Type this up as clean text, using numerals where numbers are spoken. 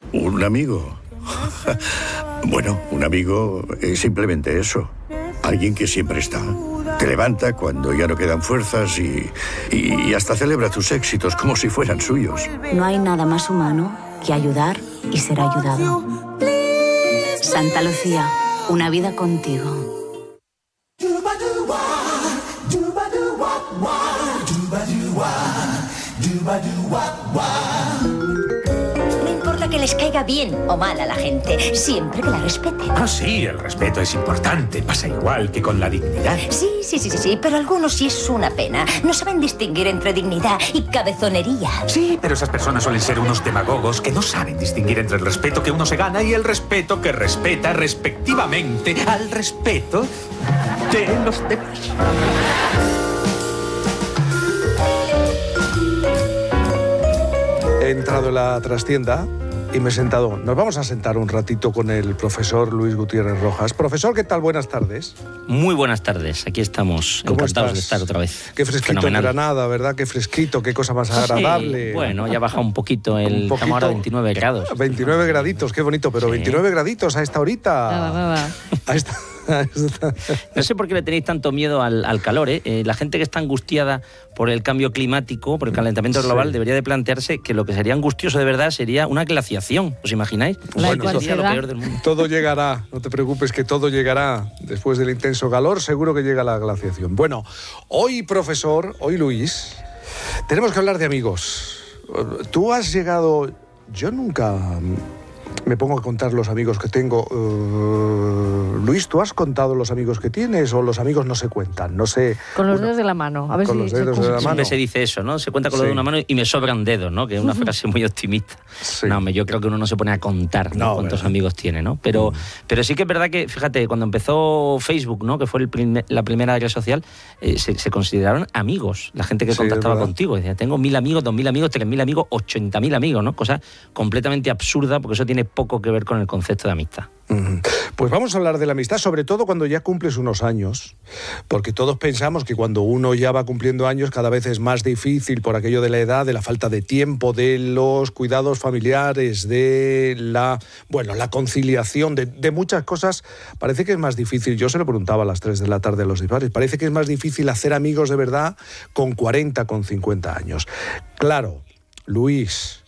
¿Un amigo? Bueno, un amigo es simplemente eso. Alguien que siempre está. Te levanta cuando ya no quedan fuerzas y hasta celebra tus éxitos como si fueran suyos. No hay nada más humano que ayudar y ser ayudado. Santa Lucía, una vida contigo. No importa que les caiga bien o mal a la gente, siempre que la respeten. Ah, sí, el respeto es importante. Pasa igual que con la dignidad. Sí, pero algunos sí es una pena. No saben distinguir entre dignidad y cabezonería. Sí, pero esas personas suelen ser unos demagogos que no saben distinguir entre el respeto que uno se gana y el respeto que respeta respectivamente al respeto de los demás. He entrado en la trastienda y me he sentado. Nos vamos a sentar un ratito con el profesor Luis Gutiérrez Rojas. Profesor, ¿qué tal? Buenas tardes. Muy buenas tardes. Aquí estamos encantados de estar otra vez. Qué fresquito en Granada, ¿verdad? Qué fresquito, qué cosa más agradable. Sí, bueno, ya baja un poquito. Estamos ahora a 29 grados. 29 graditos, qué bonito. Pero sí. 29 graditos a esta horita. Va. No sé por qué le tenéis tanto miedo al calor, ¿eh? La gente que está angustiada por el cambio climático, por el calentamiento global, debería de plantearse que lo que sería angustioso de verdad sería una glaciación. ¿Os imagináis? Bueno, sería lo peor del mundo. Todo llegará, no te preocupes que todo llegará. Después del intenso calor seguro que llega la glaciación. Bueno, hoy profesor, hoy Luis, tenemos que hablar de amigos. Tú has llegado... Yo nunca... me pongo a contar los amigos que tengo. Luis, ¿tú has contado los amigos que tienes o los amigos no se cuentan? No sé. Con los dedos de la mano. A ver con si los dedos de la mano. Siempre se dice eso, ¿no? Se cuenta con los dedos de una mano y me sobran dedos, ¿no? Que es una frase muy optimista. Sí. No, yo creo que uno no se pone a contar, ¿no? Cuántos amigos tiene, ¿no? Pero sí que es verdad que, fíjate, cuando empezó Facebook, ¿no? Que fue la primera red social, se consideraron amigos la gente que contactaba contigo. Decía, tengo 1.000 amigos, 2.000 amigos, 3.000 amigos, 80.000 amigos, ¿no? Cosa completamente absurda porque eso tiene poco que ver con el concepto de amistad. Pues vamos a hablar de la amistad, sobre todo cuando ya cumples unos años, porque todos pensamos que cuando uno ya va cumpliendo años cada vez es más difícil por aquello de la edad, de la falta de tiempo, de los cuidados familiares, de la conciliación, de muchas cosas. Parece que es más difícil, yo se lo preguntaba a las 3 de la tarde a los dispares, parece que es más difícil hacer amigos de verdad con 40, con 50 años. Claro, Luis,